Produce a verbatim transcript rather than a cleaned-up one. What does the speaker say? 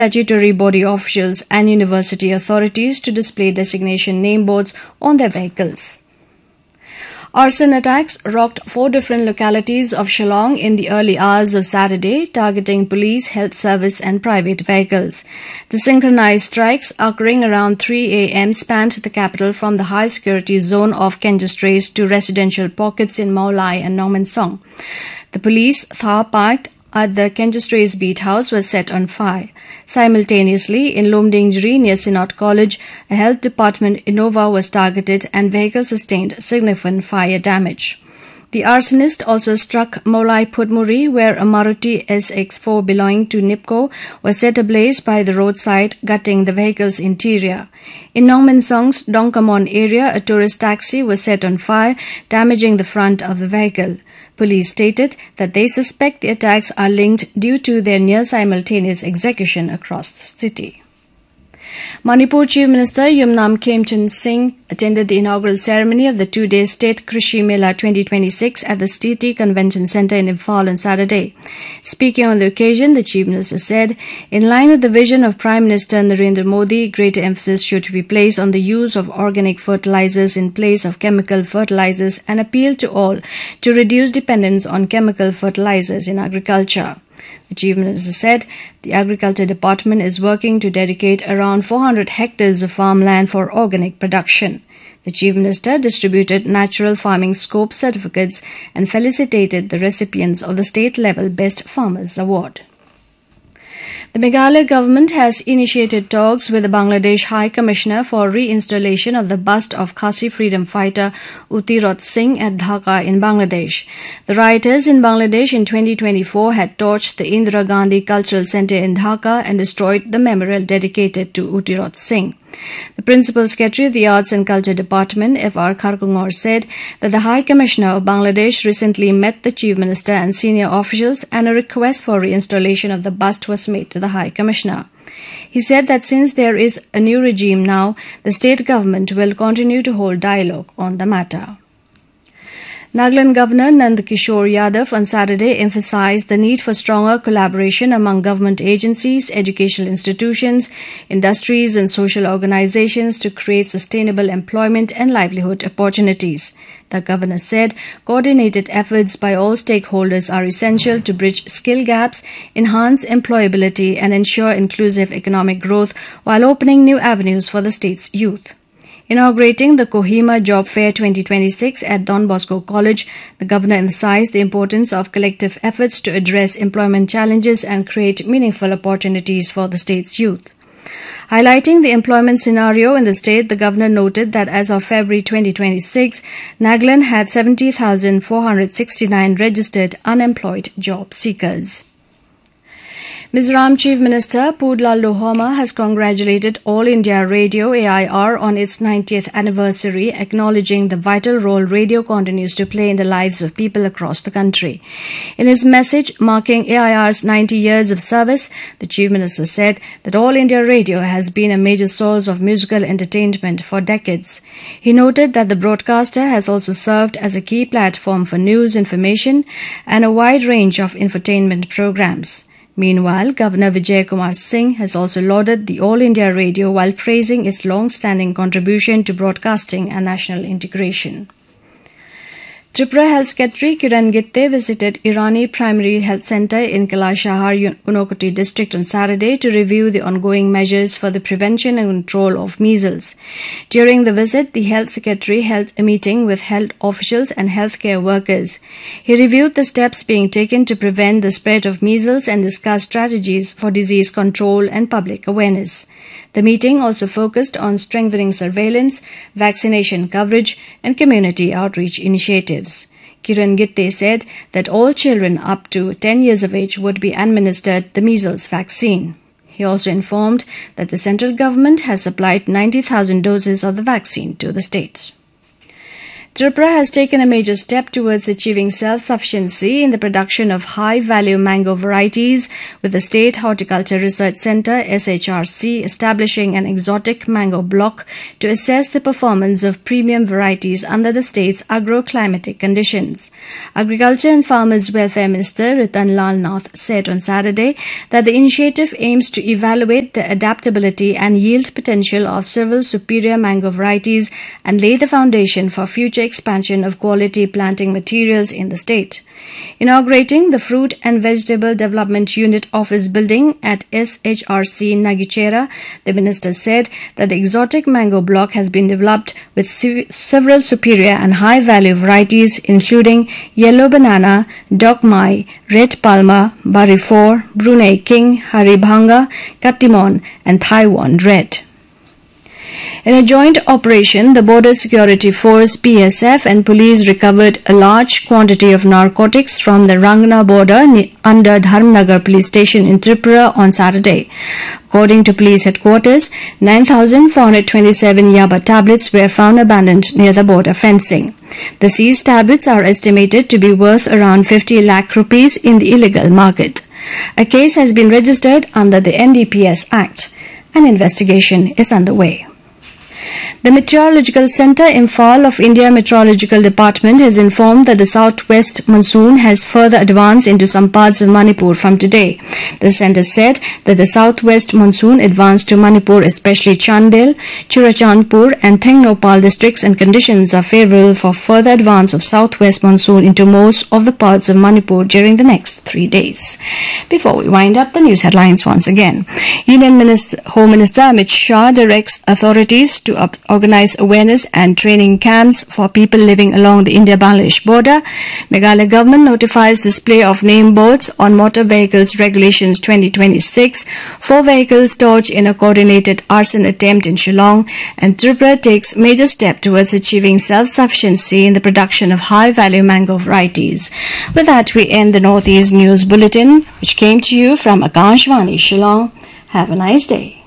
statutory body officials and university authorities to display designation name boards on their vehicles. Arson attacks rocked four different localities of Shillong in the early hours of Saturday, targeting police, health service and private vehicles. The synchronized strikes occurring around three a m spanned the capital from the high-security zone of Kenjestrais to residential pockets in Maulai and Norman Song. The police car parked at the Kenjestrais Beat House was set on fire. Simultaneously, in Lomdingri near Synod College, a health department Innova was targeted and vehicles sustained significant fire damage. The arsonist also struck Maulai Putmuri, where a Maruti S X four belonging to NIPCO was set ablaze by the roadside, gutting the vehicle's interior. In Norman Song's Dongkamon area, a tourist taxi was set on fire, damaging the front of the vehicle. Police stated that they suspect the attacks are linked due to their near-simultaneous execution across the city. Manipur Chief Minister Yumnam Khemchand Singh attended the inaugural ceremony of the two-day State Krishi Mela twenty twenty-six at the City Convention Centre in Imphal on Saturday. Speaking on the occasion, the Chief Minister said, in line with the vision of Prime Minister Narendra Modi, greater emphasis should be placed on the use of organic fertilizers in place of chemical fertilizers and appeal to all to reduce dependence on chemical fertilizers in agriculture. The Chief Minister said the Agriculture Department is working to dedicate around four hundred hectares of farmland for organic production. The Chief Minister distributed Natural Farming Scope certificates and felicitated the recipients of the state-level Best Farmers Award. The Meghalaya government has initiated talks with the Bangladesh High Commissioner for reinstallation of the bust of Khasi freedom fighter Utirot Singh at Dhaka in Bangladesh. The rioters in Bangladesh in twenty twenty-four had torched the Indira Gandhi Cultural Centre in Dhaka and destroyed the memorial dedicated to Utirot Singh. The Principal Secretary of the Arts and Culture Department, F R Kharkungor, said that the High Commissioner of Bangladesh recently met the Chief Minister and senior officials and a request for reinstallation of the bust was made to the High Commissioner. He said that since there is a new regime now, the state government will continue to hold dialogue on the matter. Nagaland Governor Nand Kishore Yadav on Saturday emphasized the need for stronger collaboration among government agencies, educational institutions, industries and social organizations to create sustainable employment and livelihood opportunities. The governor said coordinated efforts by all stakeholders are essential to bridge skill gaps, enhance employability and ensure inclusive economic growth while opening new avenues for the state's youth. Inaugurating the Kohima Job Fair twenty twenty-six at Don Bosco College, the governor emphasized the importance of collective efforts to address employment challenges and create meaningful opportunities for the state's youth. Highlighting the employment scenario in the state, the governor noted that as of February twenty twenty-six, Nagaland had seventy thousand four hundred sixty-nine registered unemployed job seekers. Mizoram Chief Minister Pudlal Lohoma has congratulated All India Radio A I R on its ninetieth anniversary, acknowledging the vital role radio continues to play in the lives of people across the country. In his message marking A I R's ninety years of service, the Chief Minister said that All India Radio has been a major source of musical entertainment for decades. He noted that the broadcaster has also served as a key platform for news, information, and a wide range of infotainment programs. Meanwhile, Governor Vijay Kumar Singh has also lauded the All India Radio while praising its long-standing contribution to broadcasting and national integration. Tripura Health Secretary Kiran Gitte visited Irani Primary Health Centre in Kailashahar, Unakoti district on Saturday to review the ongoing measures for the prevention and control of measles. During the visit, the Health Secretary held a meeting with health officials and healthcare workers. He reviewed the steps being taken to prevent the spread of measles and discussed strategies for disease control and public awareness. The meeting also focused on strengthening surveillance, vaccination coverage, and community outreach initiatives. Kiran Gitte said that all children up to ten years of age would be administered the measles vaccine. He also informed that the central government has supplied ninety thousand doses of the vaccine to the state. Tripura has taken a major step towards achieving self-sufficiency in the production of high-value mango varieties, with the State Horticulture Research Centre S H R C establishing an exotic mango block to assess the performance of premium varieties under the state's agroclimatic conditions. Agriculture and Farmers Welfare Minister Ritan Lal Nath said on Saturday that the initiative aims to evaluate the adaptability and yield potential of several superior mango varieties and lay the foundation for future expansion of quality planting materials in the state. Inaugurating the Fruit and Vegetable Development Unit office building at S H R C Nagichera, the minister said that the exotic mango block has been developed with several superior and high-value varieties including yellow banana, Dokmai, red palma, Barifor, Brunei King, Haribhanga, Katimon and Taiwan Red. In a joint operation, the Border Security Force B S F and police recovered a large quantity of narcotics from the Rangna border under Dharmnagar police station in Tripura on Saturday. According to police headquarters, nine thousand four hundred twenty-seven Yaba tablets were found abandoned near the border fencing. The seized tablets are estimated to be worth around fifty lakh rupees in the illegal market. A case has been registered under the N D P S Act. An investigation is underway. The Meteorological Centre Imphal of India Meteorological Department has informed that the southwest monsoon has further advanced into some parts of Manipur from today. The centre said that the southwest monsoon advanced to Manipur, especially Chandel, Churachandpur and Thengnopal districts, and conditions are favourable for further advance of southwest monsoon into most of the parts of Manipur during the next three days. Before we wind up, the news headlines once again. Union Minister, Home Minister Amit Shah directs authorities to up organize awareness and training camps for people living along the India-Bangladesh border. Meghalaya government notifies display of name boards on Motor Vehicles Regulations twenty twenty-six. Four vehicles dodged in a coordinated arson attempt in Shillong. And Tripura takes major step towards achieving self-sufficiency in the production of high-value mango varieties. With that, we end the Northeast News Bulletin, which came to you from Akanshvani, Shillong. Have a nice day.